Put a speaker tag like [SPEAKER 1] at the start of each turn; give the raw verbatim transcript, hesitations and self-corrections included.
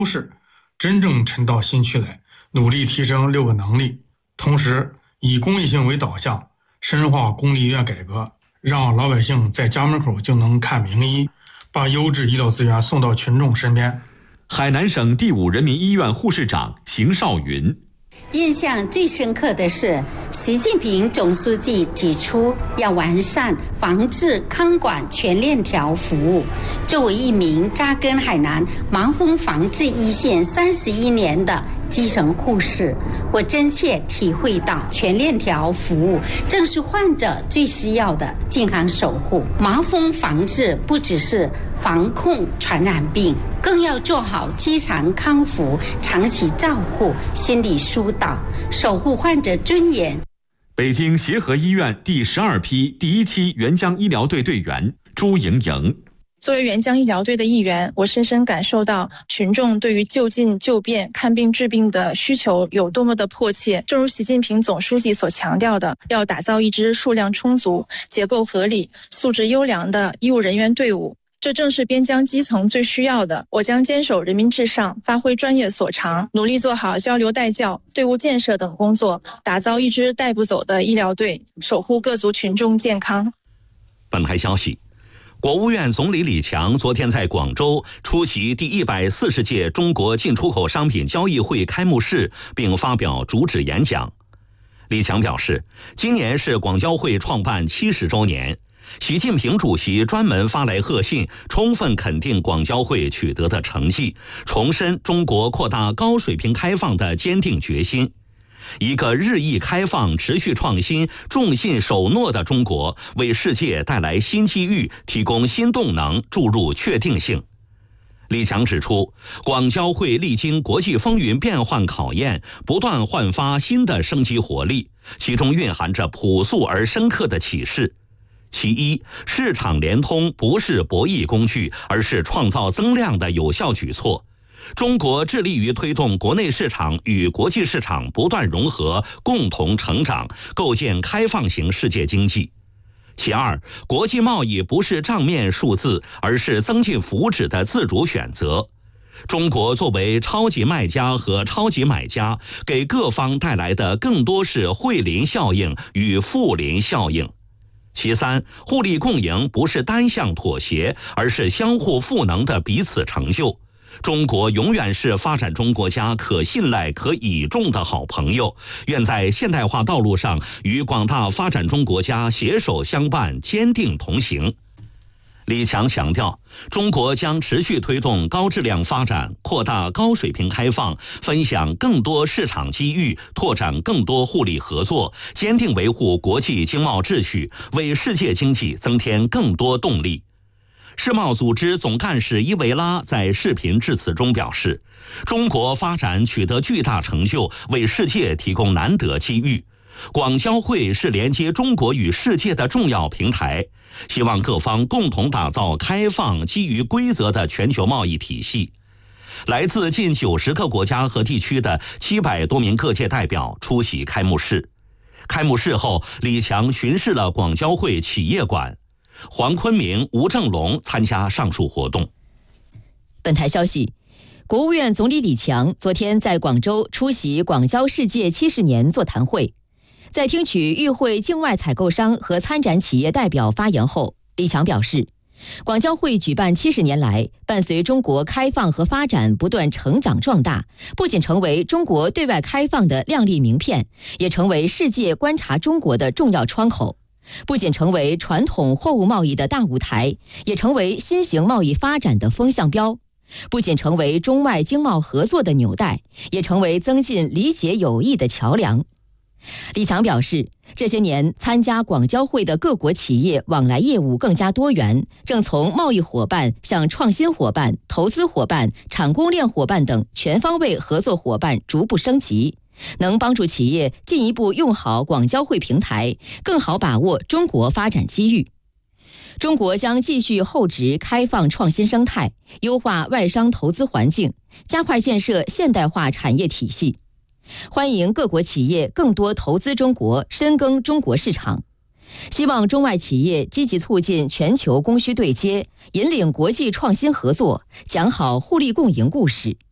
[SPEAKER 1] 优势，真正沉到心区来，努力提升六个能力，同时以公益性为导向，深化公立医院改革，让老百姓在家门口就能看名医，把优质医疗资源送到群众身边。
[SPEAKER 2] 海南省第五人民医院护士长邢少云。
[SPEAKER 3] 印象最深刻的是，习近平总书记指出要完善防治康管全链条服务。作为一名扎根海南盲风防治一线三十一年的基层护士，我真切体会到全链条服务正是患者最需要的健康守护。盲风防治不只是防控传染病，更要做好基层康复、长期照护、心理疏导，守护患者尊严。
[SPEAKER 2] 北京协和医院第十二批第一期援疆医疗队队员朱莹莹。
[SPEAKER 4] 作为援疆医疗队的一员，我深深感受到群众对于就近就便、看病治病的需求有多么的迫切。正如习近平总书记所强调的，要打造一支数量充足、结构合理、素质优良的医务人员队伍。这正是边疆基层最需要的。我将坚守人民至上，发挥专业所长，努力做好交流带教、队伍建设等工作，打造一支带不走的医疗队，守护各族群众健康。
[SPEAKER 5] 本台消息，国务院总理李强昨天在广州出席第一百四十届中国进出口商品交易会开幕式，并发表主旨演讲。李强表示，今年是广交会创办七十周年。习近平主席专门发来贺信，充分肯定广交会取得的成绩，重申中国扩大高水平开放的坚定决心。一个日益开放、持续创新、重信守诺的中国，为世界带来新机遇，提供新动能，注入确定性。李强指出，广交会历经国际风云变幻考验，不断焕发新的生机活力，其中蕴含着朴素而深刻的启示。其一，市场联通不是博弈工具，而是创造增量的有效举措。中国致力于推动国内市场与国际市场不断融合，共同成长，构建开放型世界经济。其二，国际贸易不是账面数字，而是增进福祉的自主选择。中国作为超级卖家和超级买家，给各方带来的更多是惠邻效应与富邻效应。其三，互利共赢不是单向妥协，而是相互赋能的彼此成就。中国永远是发展中国家可信赖、可倚重的好朋友，愿在现代化道路上与广大发展中国家携手相伴，坚定同行。李强强调，中国将持续推动高质量发展，扩大高水平开放，分享更多市场机遇，拓展更多互利合作，坚定维护国际经贸秩序，为世界经济增添更多动力。世贸组织总干事伊维拉在视频致辞中表示，中国发展取得巨大成就，为世界提供难得机遇。广交会是连接中国与世界的重要平台，希望各方共同打造开放、基于规则的全球贸易体系。来自近九十个国家和地区的七百多名各界代表出席开幕式。开幕式后，李强巡视了广交会企业馆，黄坤明、吴正龙参加上述活动。
[SPEAKER 6] 本台消息，国务院总理李强昨天在广州出席广交世界七十年座谈会。在听取与会境外采购商和参展企业代表发言后，李强表示，广交会举办七十年来，伴随中国开放和发展不断成长壮大，不仅成为中国对外开放的亮丽名片，也成为世界观察中国的重要窗口。不仅成为传统货物贸易的大舞台，也成为新型贸易发展的风向标。不仅成为中外经贸合作的纽带，也成为增进理解友谊的桥梁。李强表示，这些年参加广交会的各国企业往来业务更加多元，正从贸易伙伴向创新伙伴、投资伙伴、产供链伙伴等全方位合作伙伴逐步升级，能帮助企业进一步用好广交会平台，更好把握中国发展机遇。中国将继续厚植开放创新生态，优化外商投资环境，加快建设现代化产业体系。欢迎各国企业更多投资中国，深耕中国市场。希望中外企业积极促进全球供需对接，引领国际创新合作，讲好互利共赢故事。